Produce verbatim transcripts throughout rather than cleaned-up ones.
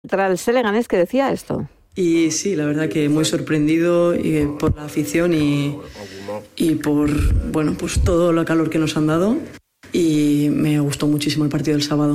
Tras el Leganés, que decía esto. Y sí, la verdad que muy sorprendido y por la afición y, y por bueno, pues todo el calor que nos han dado, y me gustó muchísimo el partido del sábado.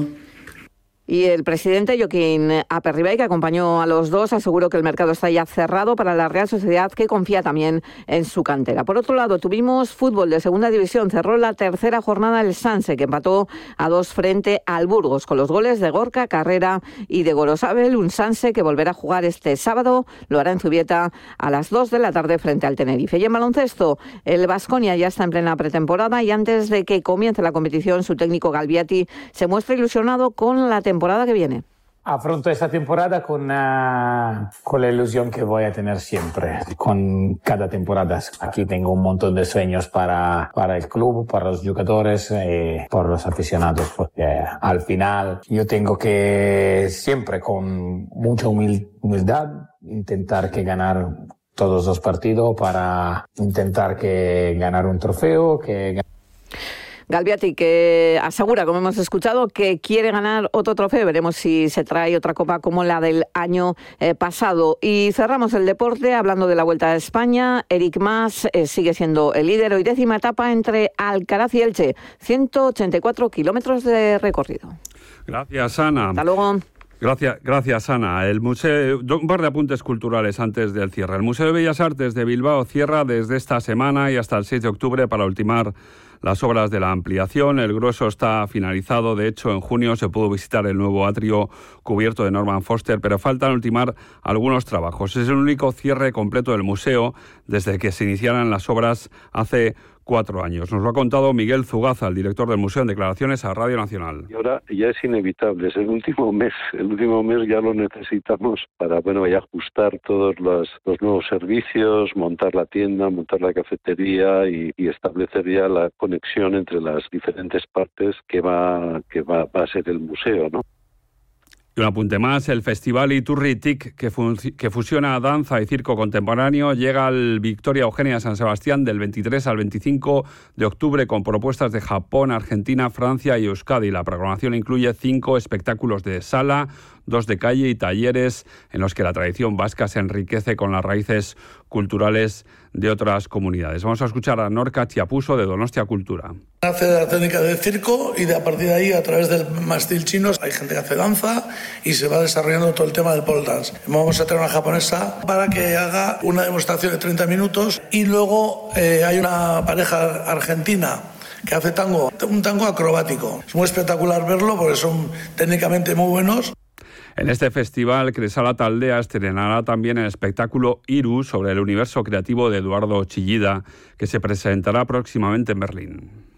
Y el presidente Joaquín Aperribay, que acompañó a los dos, aseguró que el mercado está ya cerrado para la Real Sociedad, que confía también en su cantera. Por otro lado, tuvimos fútbol de segunda división. Cerró la tercera jornada el Sanse, que empató a dos frente al Burgos, con los goles de Gorka, Carrera y de Gorosabel. Un Sanse que volverá a jugar este sábado, lo hará en Zubieta a las dos de la tarde frente al Tenerife. Y en baloncesto, el Baskonia ya está en plena pretemporada, y antes de que comience la competición, su técnico Galbiati se muestra ilusionado con la temporada temporada que viene. Afronto esta temporada con, uh, con la ilusión que voy a tener siempre, con cada temporada. Aquí tengo un montón de sueños para, para el club, para los jugadores y para los aficionados, porque al final yo tengo que siempre con mucha humil- humildad intentar que ganar todos los partidos, para intentar que ganar un trofeo, que Galbiati, que asegura, como hemos escuchado, que quiere ganar otro trofeo. Veremos si se trae otra copa como la del año eh, pasado. Y cerramos el deporte hablando de la Vuelta a España. Eric Mas eh, sigue siendo el líder. Hoy décima etapa entre Alcaraz y Elche. ciento ochenta y cuatro kilómetros de recorrido. Gracias, Ana. Hasta luego. Gracias, gracias, Ana. El museo, un par de apuntes culturales antes del cierre. El Museo de Bellas Artes de Bilbao cierra desde esta semana y hasta el seis de octubre para ultimar las obras de la ampliación. El grueso está finalizado. De hecho, en junio se pudo visitar el nuevo atrio cubierto de Norman Foster, pero faltan ultimar algunos trabajos. Es el único cierre completo del museo desde que se iniciaran las obras hace cuatro años. Nos lo ha contado Miguel Zugaza, el director del museo, en declaraciones a Radio Nacional. Y ahora ya es inevitable, es el último mes. El último mes ya lo necesitamos para, bueno, ya ajustar todos los, los nuevos servicios, montar la tienda, montar la cafetería y, y establecer ya la conexión entre las diferentes partes que va, que va, va a ser el museo, ¿no? Y un apunte más, el Festival Iturri Tic, que, fun- que fusiona danza y circo contemporáneo, llega al Victoria Eugenia San Sebastián del veintitrés al veinticinco de octubre con propuestas de Japón, Argentina, Francia y Euskadi. La programación incluye cinco espectáculos de sala, dos de calle y talleres en los que la tradición vasca se enriquece con las raíces culturales de otras comunidades. Vamos a escuchar a Norca Chiapuso de Donostia Cultura. Hace la técnica de circo y de a partir de ahí, a través del mástil chino, hay gente que hace danza y se va desarrollando todo el tema del pole dance. Vamos a tener una japonesa para que haga una demostración de treinta minutos y luego eh, hay una pareja argentina que hace tango, un tango acrobático. Es muy espectacular verlo porque son técnicamente muy buenos. En este festival, Cresala Taldea estrenará también el espectáculo Iru sobre el universo creativo de Eduardo Chillida, que se presentará próximamente en Berlín.